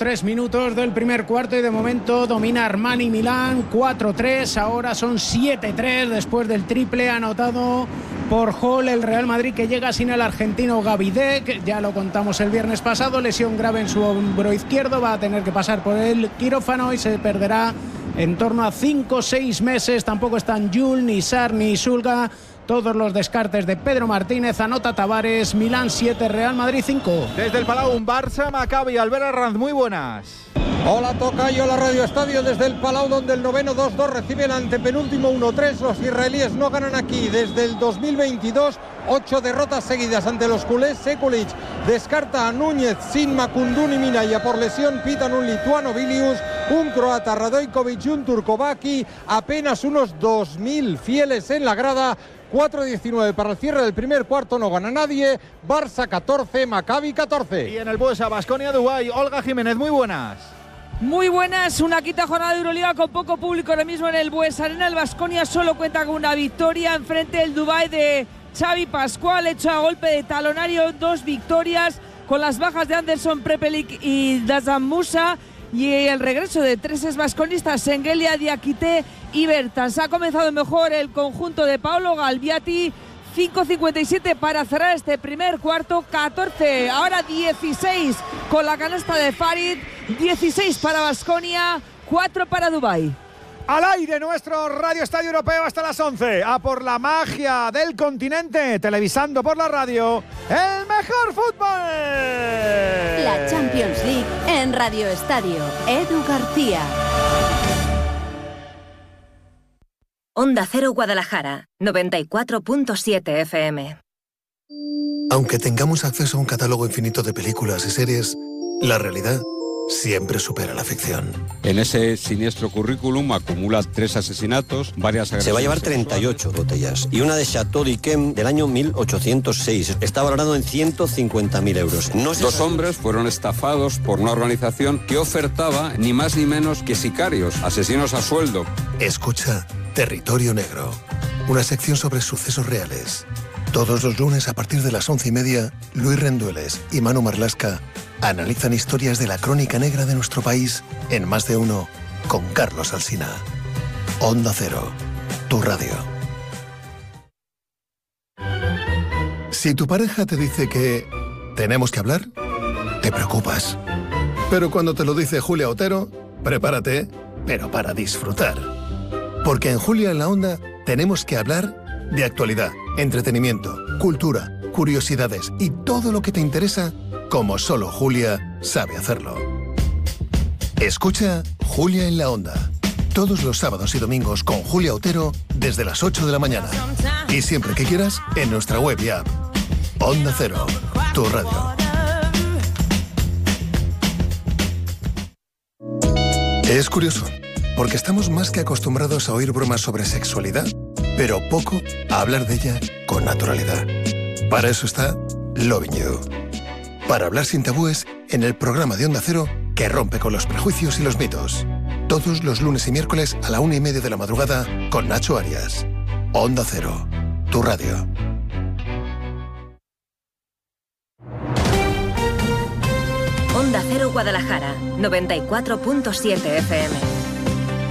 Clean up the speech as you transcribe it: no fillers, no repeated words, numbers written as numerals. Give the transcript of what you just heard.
3 minutos del primer cuarto y de momento domina Armani Milán 4-3, ahora son 7-3 después del triple anotado por Hall. El Real Madrid que llega sin el argentino Gavidec, ya lo contamos el viernes pasado, lesión grave en su hombro izquierdo, va a tener que pasar por el quirófano y se perderá en torno a 5-6 meses. Tampoco están Yul, ni Sar, ni Sulga. Todos los descartes de Pedro Martínez. Anota Tavares. Milán 7, Real Madrid 5. Desde el Palau, un Barça, Maccabi. Albert Arranz, muy buenas. Hola Tocayo, la Radio Estadio desde el Palau, donde el noveno 2-2 recibe el antepenúltimo 1-3. Los israelíes no ganan aquí desde el 2022, 8 derrotas seguidas ante los culés. Sekulic descarta a Núñez, sin Makunduni Minaya por lesión, pitan un lituano Vilius, un croata Radojkovic y un turcovaki. Apenas unos 2.000 fieles en la grada. 4-19 para el cierre del primer cuarto, no gana nadie. Barça 14, Maccabi 14. Y en el Buesa, Baskonia Dubái, Olga Jiménez, muy buenas. Muy buenas, una quinta jornada de Euroliga con poco público ahora mismo en el Bues Arena. El Baskonia solo cuenta con una victoria enfrente del Dubái de Xavi Pascual, hecho a golpe de talonario, 2 victorias con las bajas de Anderson, Prepelic y Dazan Musa. Y el regreso de 3 basconistas, Sengelia, Diakité y Bertans. Ha comenzado mejor el conjunto de Paolo Galbiati. 5:57 para cerrar este primer cuarto. 14, ahora 16 con la canasta de Farid. 16 para Baskonia, 4 para Dubái. Al aire nuestro Radio Estadio Europeo hasta las 11. A por la magia del continente, televisando por la radio, el mejor fútbol. La Champions League en Radio Estadio. Edu García. Onda Cero Guadalajara, 94.7 FM. Aunque tengamos acceso a un catálogo infinito de películas y series, la realidad siempre supera la ficción. En ese siniestro currículum acumula 3 asesinatos, varias agresiones. Se va a llevar 38 botellas y una de Chateau d'Yquem del año 1806. Está valorado en 150.000 euros. No 2 hombres fueron estafados por una organización que ofertaba ni más ni menos que sicarios, asesinos a sueldo. Escucha Territorio Negro, una sección sobre sucesos reales. Todos los lunes a partir de las 11:30, Luis Rendueles y Manu Marlasca analizan historias de la crónica negra de nuestro país en Más de Uno con Carlos Alsina. Onda Cero, tu radio. Si tu pareja te dice que tenemos que hablar, te preocupas. Pero cuando te lo dice Julia Otero, prepárate, pero para disfrutar. Porque en Julia en la Onda tenemos que hablar de actualidad, entretenimiento, cultura, curiosidades y todo lo que te interesa, como solo Julia sabe hacerlo. Escucha Julia en la Onda, todos los sábados y domingos con Julia Otero desde las 8 de la mañana. Y siempre que quieras, en nuestra web y app. Onda Cero, tu radio. Es curioso, porque estamos más que acostumbrados a oír bromas sobre sexualidad, pero poco a hablar de ella con naturalidad. Para eso está Loving You. Para hablar sin tabúes en el programa de Onda Cero que rompe con los prejuicios y los mitos. Todos los lunes y miércoles a la 1:30 de la madrugada con Nacho Arias. Onda Cero, tu radio. Onda Cero Guadalajara, 94.7 FM.